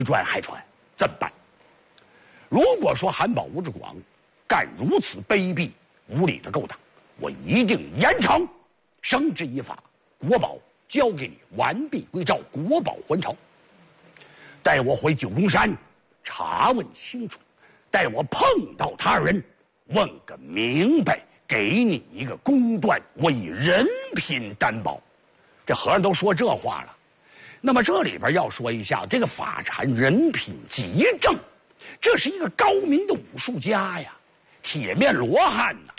传海川怎么办？如果说韩宝吴志广干如此卑鄙无礼的勾当，我一定严惩，绳之以法，国宝交给你，完璧归赵，国宝还朝。待我回九宫山查问清楚，待我碰到他人，问个明白，给你一个公断，我以人品担保。这和尚都说这话了，那么这里边要说一下，这个法禅人品极正，这是一个高明的武术家呀，铁面罗汉呐。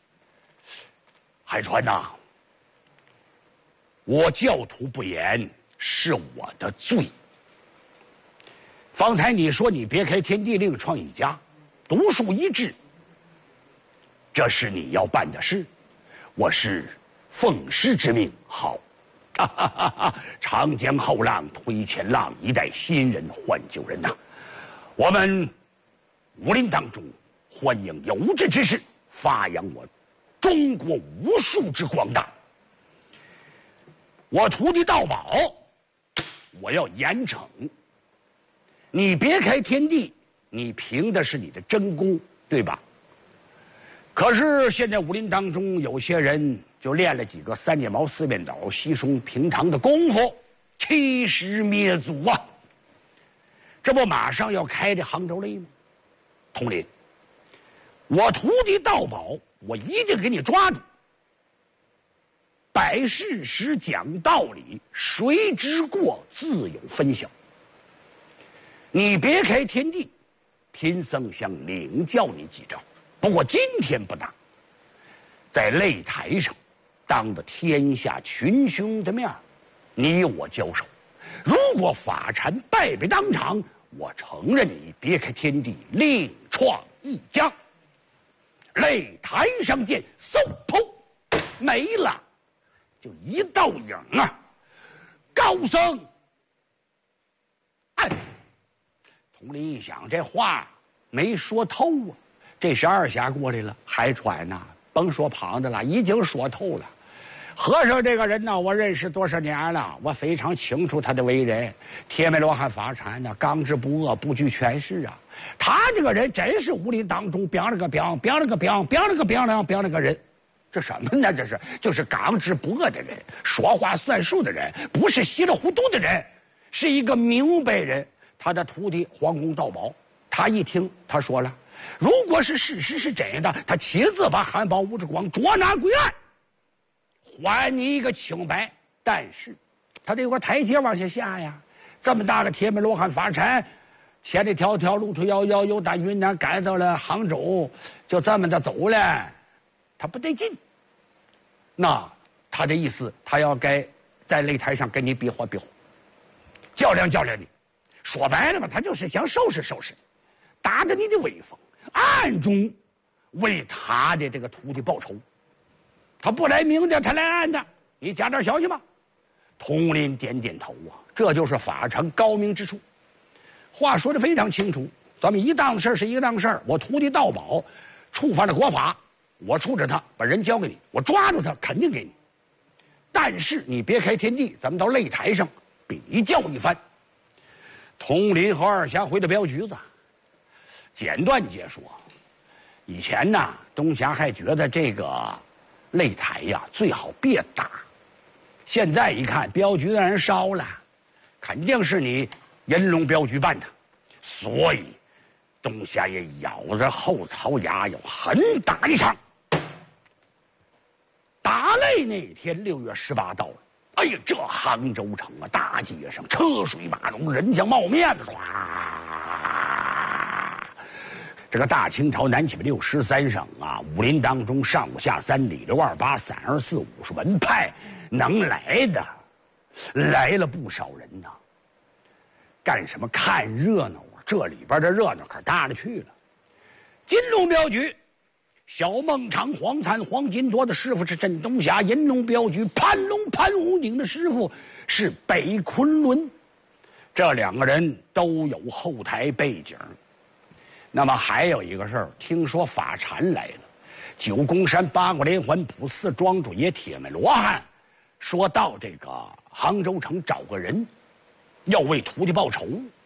海川呐，我教徒不严是我的罪。方才你说你别开天地另创一家，独树一帜，这是你要办的事，我是奉师之命。好，哈哈哈哈，长江后浪推前浪，一代新人换旧人呐。我们武林当中欢迎有志之士，发扬我中国武术之广大。我徒弟道宝，我要严惩。你别开天地，你凭的是你的真功，对吧？可是现在武林当中有些人就练了几个三叶矛、四面倒、稀松平常的功夫，欺师灭祖啊！这不马上要开这杭州擂吗？统领，我徒弟道宝，我一定给你抓住。摆事实，讲道理，谁之过自有分晓。你别开天地，贫僧想领教你几招，不过今天不打，在擂台上当着天下群雄的面，你我交手。如果法禅败北当场，我承认你别开天地，另创一家。擂台上见，嗖砰，没了，就一道影啊！高僧，哎。统领一想，这话没说透啊。这时二侠过来了，海川呐，甭说旁的了，已经说透了。和尚这个人呢，我认识多少年了，我非常清楚他的为人。铁面罗汉法禅呢，刚直不阿，不拘权势啊。他这个人真是武林当中了个人。这什么呢？这是就是刚直不阿的人，说话算数的人，不是稀里糊涂的人，是一个明白人。他的徒弟黄公道宝，他一听，他说了，如果是事实是真的，他亲自把韩宝吴志广捉拿归案，还你一个清白。但是他得有个台阶往下下呀。这么大个铁面罗汉法禅，千里迢迢路途遥遥，由打云南赶到了杭州，就这么的走了，他不得劲。那他的意思，他要该在擂台上跟你比划比划，较量较量你。说白了吧，他就是想收拾收拾，打着你的威风，暗中为他的这个徒弟报仇。他不来明的，他来暗的，你加点小心吧。统领点点头啊，这就是法禅高明之处。话说得非常清楚，咱们一档子事是一个档子事。我徒弟道宝触犯了国法，我处置他，把人交给你，我抓住他肯定给你。但是你别开天地，咱们到擂台上比较一番。统领和二侠回到镖局子，简短解说。以前呢，东侠还觉得这个擂台呀最好别打，现在一看镖局的人烧了，肯定是你银龙镖局办的，所以东侠也咬着后槽牙要狠打一场。打擂那天6月18到了。哎呀，这杭州城啊，大街上车水马龙，人像冒面子，唰！这个大清朝南起63省啊，武林当中上五下三里六二八324 50门派，能来的来了不少人呐。干什么？看热闹啊！这里边的热闹可大了去了。金龙镖局。小孟尝、黄灿、黄金铎的师傅是镇东侠，银龙镖局潘龙、潘武鼎的师傅是北昆仑，这两个人都有后台背景。那么还有一个事儿，听说法禅来了，九宫山八卦连环卜四庄主爷铁面罗汉说到这个杭州城找个人，要为徒弟报仇。